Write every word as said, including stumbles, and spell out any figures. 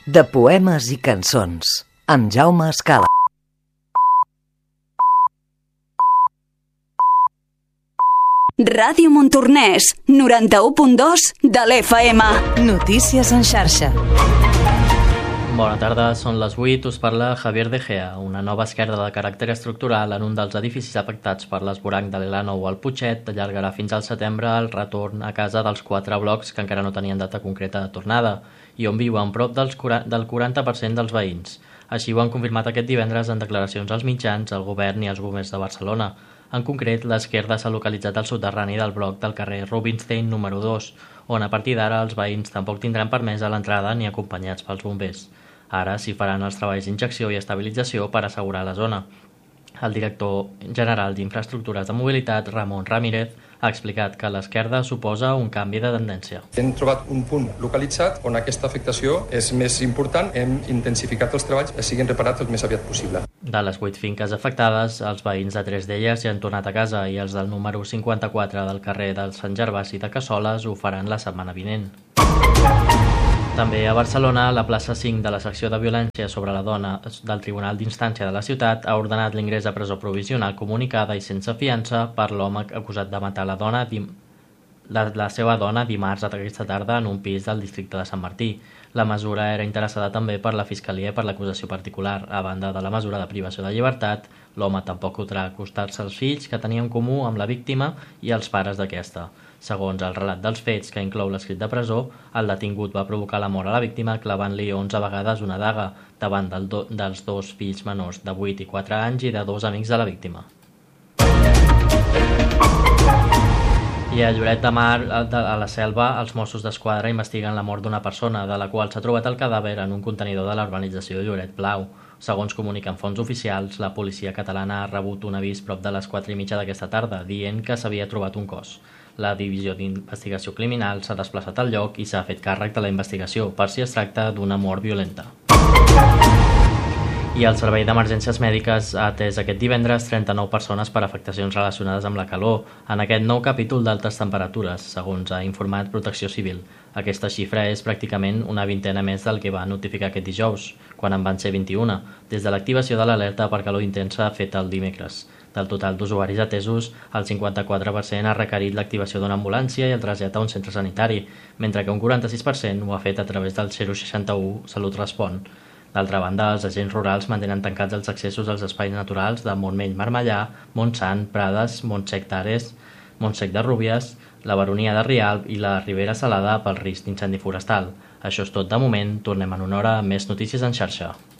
de poemes i cançons, amb Jaume Escala. Ràdio Montornès, noranta-u punt dos de l'F M. Notícies en xarxa. Bona tarda, són les vuit, us parla Javier De Gea. Una nova esquerda de caràcter estructural en un dels edificis afectats per l'esvoranc de l'E L A nou al Putxet allargarà fins al setembre el retorn a casa dels quatre blocs que encara no tenien data concreta de tornada i on viuen prop dels, del quaranta per cent dels veïns. Així ho han confirmat aquest divendres en declaracions als mitjans, al govern i als bombers de Barcelona. En concret, l'esquerda s'ha localitzat al soterrani del bloc del carrer Rubinstein número dos, on a partir d'ara els veïns tampoc tindran permesa l'entrada ni acompanyats pels bombers. Ara s'hi faran els treballs d'injecció i estabilització per assegurar la zona. El director general d'Infraestructures de Mobilitat, Ramon Ramírez, ha explicat que l'esquerda suposa un canvi de tendència. Hem trobat un punt localitzat on aquesta afectació és més important. Hem intensificat els treballs que siguin reparats el més aviat possible. De les vuit finques afectades, els veïns de tres d'elles ja han tornat a casa i els del número cinquanta-quatre del carrer del Sant Gervasi de Cassoles ho faran la setmana vinent. També a Barcelona, la plaça cinc de la secció de violència sobre la dona del Tribunal d'Instància de la ciutat ha ordenat l'ingrés a presó provisional comunicada i sense fiança per l'home acusat de matar la, dona, la, la seva dona dimarts aquesta tarda en un pis del districte de Sant Martí. La mesura era interessada també per la Fiscalia i per l'acusació particular. A banda de la mesura de privació de llibertat, l'home tampoc podrà acostar-se als fills que tenia en comú amb la víctima i els pares d'aquesta. Segons el relat dels fets, que inclou l'escrit de presó, el detingut va provocar la mort a la víctima clavant-li onze vegades una daga davant del do, dels dos fills menors de vuit i quatre anys i de dos amics de la víctima. I a Lloret de Mar, a la Selva, els Mossos d'Esquadra investiguen la mort d'una persona, de la qual s'ha trobat el cadàver en un contenidor de la urbanització Lloret Blau. Segons comuniquen fonts oficials, la policia catalana ha rebut un avís prop de les quatre i mitja d'aquesta tarda, dient que s'havia trobat un cos. La Divisió d'Investigació Criminal s'ha desplaçat al lloc i s'ha fet càrrec de la investigació per si es tracta d'una mort violenta. I el Servei d'Emergències Mèdiques ha atès aquest divendres trenta-nou persones per afectacions relacionades amb la calor en aquest nou capítol d'altes temperatures, segons ha informat Protecció Civil. Aquesta xifra és pràcticament una vintena més del que va notificar aquest dijous, quan en van ser vint-i-una, des de l'activació de l'alerta per calor intensa feta el dimecres. Del total d'usuaris atesos, el cinquanta-quatre per cent ha requerit l'activació d'una ambulància i el trasllat a un centre sanitari, mentre que un quaranta-sis per cent ho ha fet a través del zero seixanta-u Salut Respon. D'altra banda, els agents rurals mantenen tancats els accessos als espais naturals de Montmell-Marmellà, Montsant, Prades, Montsec d'Ares, Montsec de Rúbies, la Baronia de Rialb i la Ribera Salada pel risc d'incendi forestal. Això és tot de moment, tornem en una hora amb més notícies en xarxa.